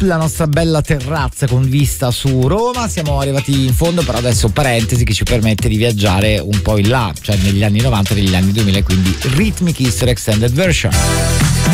la nostra bella terrazza con vista su Roma. Siamo arrivati in fondo, però adesso parentesi che ci permette di viaggiare un po' in là, cioè negli anni 90 e negli anni 2000, quindi Rhythmic History Extended Version.